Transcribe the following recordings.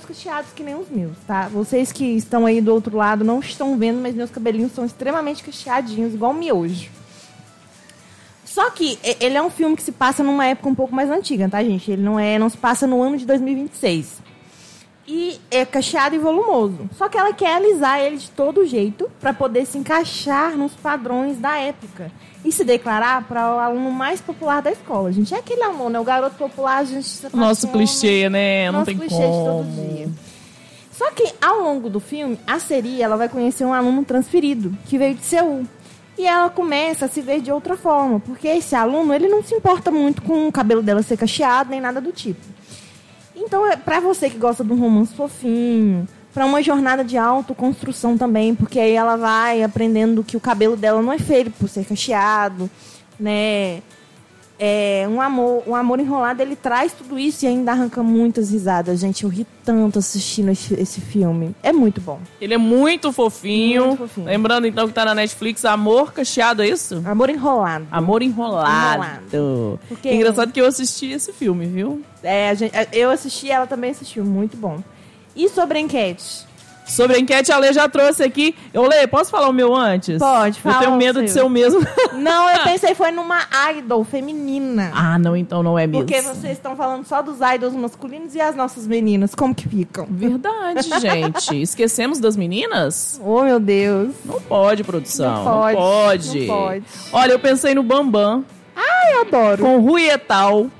cacheados que nem os meus, tá? Vocês que estão aí do outro lado não estão vendo, mas meus cabelinhos são extremamente cacheadinhos, igual miojo. Só que ele é um filme que se passa numa época um pouco mais antiga, tá, gente? Ele não se passa no ano de 2026. E é cacheado e volumoso. Só que ela quer alisar ele de todo jeito para poder se encaixar nos padrões da época. E se declarar para o aluno mais popular da escola. Gente, é aquele aluno, é o garoto popular, a gente se Nosso clichê, né? Não tem clichê como. De todo dia. Só que, ao longo do filme, a Seri, ela vai conhecer um aluno transferido, que veio de Seul. E ela começa a se ver de outra forma, porque esse aluno, ele não se importa muito com o cabelo dela ser cacheado, nem nada do tipo. Então, pra você que gosta de um romance fofinho, pra uma jornada de autoconstrução também, porque aí ela vai aprendendo que o cabelo dela não é feio por ser cacheado, né? Um amor enrolado, ele traz tudo isso e ainda arranca muitas risadas. Gente, eu ri tanto assistindo esse filme. É muito bom. Ele é muito fofinho. Muito fofinho. Lembrando, então, que tá na Netflix, Amor Cacheado, é isso? Amor enrolado. Amor Enrolado. Porque... Engraçado que eu assisti esse filme, viu? Eu assisti, ela também assistiu. Muito bom. E sobre a enquete? Sobre a enquete, a Lê já trouxe aqui. Lê, posso falar o meu antes? Pode, fala. Eu tenho medo de ser o mesmo. Não, eu pensei foi numa idol feminina. Ah, não, então não é mesmo. Porque vocês estão falando só dos idols masculinos e as nossas meninas, como que ficam? Verdade, gente. Esquecemos das meninas? Oh, meu Deus. Não pode, produção. Não pode. Não pode. Olha, eu pensei no Bambam. Ai, eu adoro. Com Rui Etal.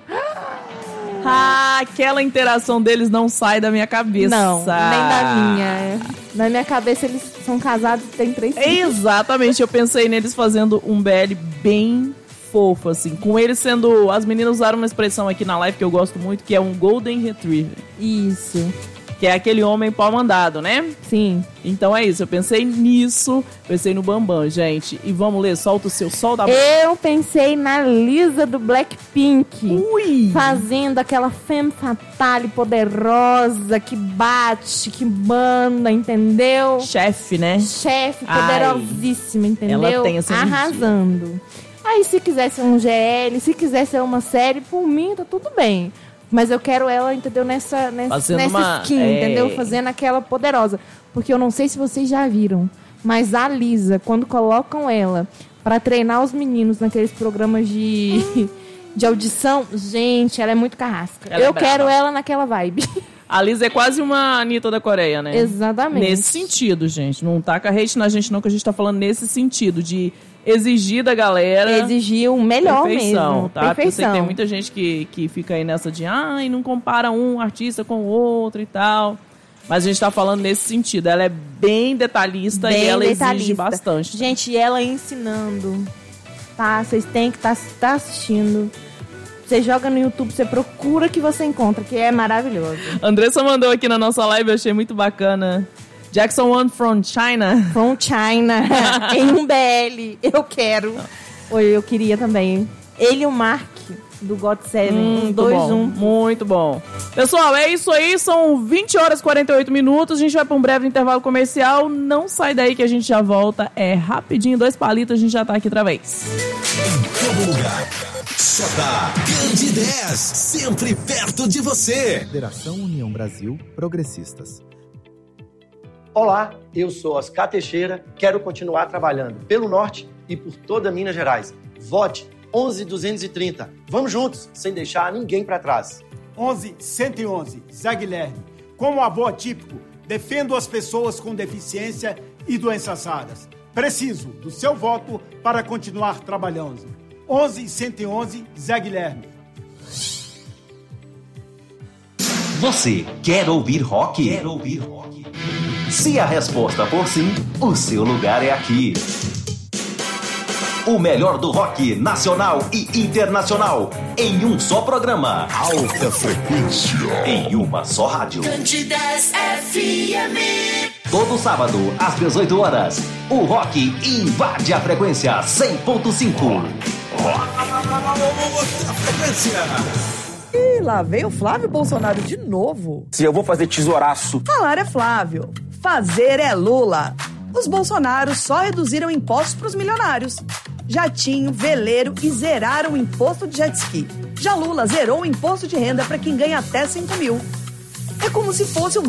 Aquela interação deles não sai da minha cabeça. Não, nem da minha. Na minha cabeça eles são casados e têm 3 filhos. Exatamente, eu pensei neles fazendo um BL bem fofo, assim. Com eles sendo... As meninas usaram uma expressão aqui na live que eu gosto muito, que é um Golden Retriever. Isso. Que é aquele homem pau mandado, né? Sim. Então é isso, eu pensei nisso, pensei no Bambam, gente. E vamos ler, solta o seu sol da boca. Eu pensei na Lisa do Blackpink. Ui! Fazendo aquela femme fatale poderosa, que bate, que manda, entendeu? Chefe, né? Chefe, poderosíssima, entendeu? Ela tem essa energia. Arrasando. Aí se quiser ser um GL, se quiser ser uma série, por mim tá tudo bem. Mas eu quero ela, entendeu, nessa skin, entendeu? Fazendo aquela poderosa. Porque eu não sei se vocês já viram, mas a Lisa, quando colocam ela pra treinar os meninos naqueles programas de audição, gente, ela é muito carrasca. Eu quero ela naquela vibe. A Lisa é quase uma Anitta da Coreia, né? Exatamente. Nesse sentido, gente. Não taca hate na gente não, que a gente tá falando nesse sentido, de exigir da galera... Exigir o melhor perfeição, mesmo. Tá? Porque eu sei que Perfeição. tem muita gente que fica aí nessa de... Ai, não compara um artista com o outro e tal. Mas a gente tá falando nesse sentido. Ela é bem detalhista e ela exige bastante. Gente, ela ensinando, tá? Vocês têm que estar assistindo. Você joga no YouTube, você procura que você encontra, que é maravilhoso. Andressa mandou aqui na nossa live, eu achei muito bacana. Jackson Won from China. From China. Em um BL. Eu quero. Oi, eu queria também. Ele e o Mark, do God 7. 2-1. Muito bom. Pessoal, é isso aí. São 20 horas e 48 minutos. A gente vai para um breve intervalo comercial. Não sai daí que a gente já volta. É rapidinho, 2 palitos, a gente já tá aqui outra vez. Em todo lugar. Só dá Grande 10. Sempre perto de você. Federação União Brasil Progressistas. Olá, eu sou Oscar Teixeira, quero continuar trabalhando pelo Norte e por toda Minas Gerais. Vote 11.230. Vamos juntos, sem deixar ninguém para trás. 11.111, Zé Guilherme. Como avô atípico, defendo as pessoas com deficiência e doenças raras. Preciso do seu voto para continuar trabalhando. 11.111, Zé Guilherme. Você quer ouvir rock? Se a resposta for sim, o seu lugar é aqui. O melhor do rock nacional e internacional em um só programa. Alta frequência. Em uma só rádio. Grande 10 FM. Todo sábado, às 18 horas, o rock invade a frequência 100.5. Alta frequência. E lá vem o Flávio Bolsonaro de novo. Se eu vou fazer tesouraço. Falar é Flávio, fazer é Lula. Os Bolsonaros só reduziram impostos para os milionários. Jatinho, veleiro e zeraram o imposto de jet ski. Já Lula zerou o imposto de renda para quem ganha até 5 mil. É como se fosse o